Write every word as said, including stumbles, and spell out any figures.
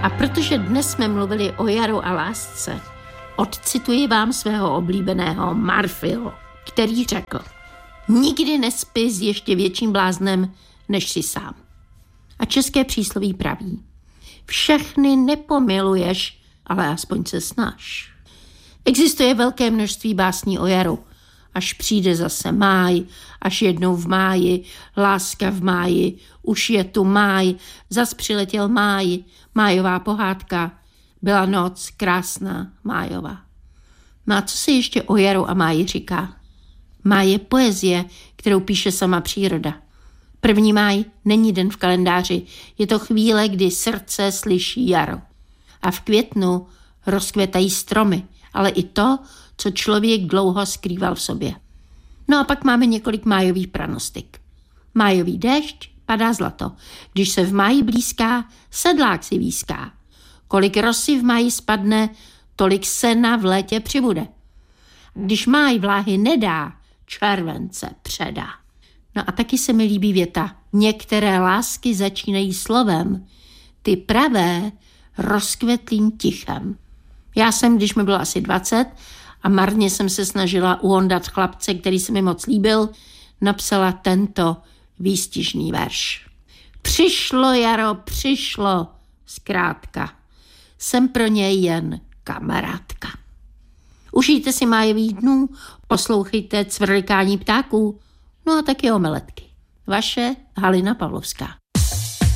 A protože dnes jsme mluvili o jaru a lásce, odcituji vám svého oblíbeného Murphyho, který řekl: nikdy nespí s ještě větším bláznem, než si sám. A české přísloví praví: všechny nepomiluješ, ale aspoň se snaž. Existuje velké množství básní o jaru. Až přijde zase máj, až jednou v máji, láska v máji, už je tu máj, zas přiletěl máj, májová pohádka, byla noc krásná májová. No a co se ještě o jaru a máji říká? Máj je poezie, kterou píše sama příroda. První máj není den v kalendáři, je to chvíle, kdy srdce slyší jaro. A v květnu rozkvětají stromy, ale i to, co člověk dlouho skrýval v sobě. No a pak máme několik májových pranostik. Májový déšť, padá zlato. Když se v máji blízká, sedlák si výská. Kolik rosy v máji spadne, tolik sena v létě přibude. Když máj vláhy nedá, července předá. No a taky se mi líbí věta: některé lásky začínají slovem, ty pravé rozkvetlým tichem. Já jsem, když mi bylo asi dvacet a marně jsem se snažila uhondat chlapce, který se mi moc líbil, napsala tento výstižný verš. Přišlo jaro, přišlo, zkrátka. Jsem pro něj jen kamarádka. Užijte si májových dnů, poslouchejte cvrlikání ptáků, no a taky omeletky. Vaše Halina Pavlovská.